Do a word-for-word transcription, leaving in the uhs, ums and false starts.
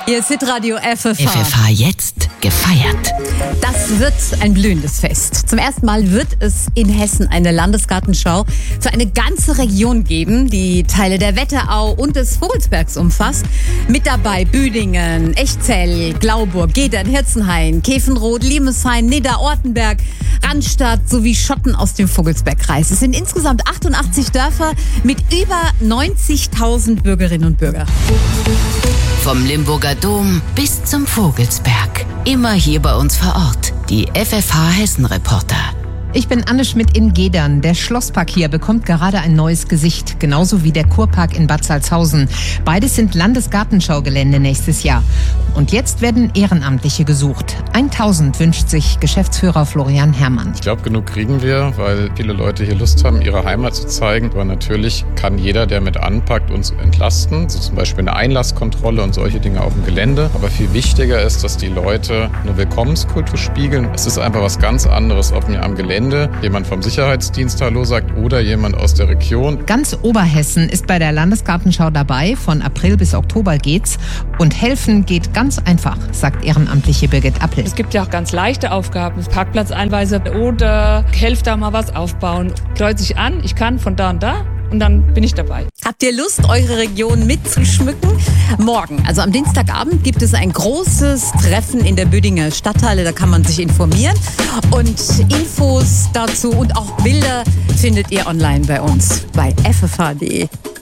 Ihr ist Hitradio F F H. F F H jetzt gefeiert. Das wird ein blühendes Fest. Zum ersten Mal wird es in Hessen eine Landesgartenschau für eine ganze Region geben, die Teile der Wetterau und des Vogelsbergs umfasst. Mit dabei Büdingen, Echzell, Glauburg, Gedern, Hirzenhain, Käfenrod, Limeshain, Nidda, Ortenberg, Randstadt sowie Schotten aus dem Vogelsbergkreis. Es sind insgesamt achtundachtzig Dörfer mit über neunzigtausend Bürgerinnen und Bürgern. Vom Limburger Dom bis zum Vogelsberg. Immer hier bei uns vor Ort. Die F F H Hessen-Reporter. Ich bin Anne Schmidt in Gedern. Der Schlosspark hier bekommt gerade ein neues Gesicht, genauso wie der Kurpark in Bad Salzhausen. Beides sind Landesgartenschaugelände nächstes Jahr. Und jetzt werden Ehrenamtliche gesucht. tausend wünscht sich Geschäftsführer Florian Herrmann. Ich glaube, genug kriegen wir, weil viele Leute hier Lust haben, ihre Heimat zu zeigen. Aber natürlich kann jeder, der mit anpackt, uns entlasten. So zum Beispiel eine Einlasskontrolle und solche Dinge auf dem Gelände. Aber viel wichtiger ist, dass die Leute eine Willkommenskultur spiegeln. Es ist einfach was ganz anderes, ob mir am Gelände jemand vom Sicherheitsdienst Hallo sagt oder jemand aus der Region. Ganz Oberhessen ist bei der Landesgartenschau dabei. Von April bis Oktober geht's. Und helfen geht ganz einfach, sagt ehrenamtliche Birgit Appel. Es gibt ja auch ganz leichte Aufgaben, Parkplatzeinweise oder helft da mal was aufbauen. Kreuz sich an, ich kann von da und da. Und dann bin ich dabei. Habt ihr Lust, eure Region mitzuschmücken? Morgen, also am Dienstagabend, gibt es ein großes Treffen in der Büdinger Stadthalle. Da kann man sich informieren. Und Infos dazu und auch Bilder findet ihr online bei uns bei f f h punkt d e.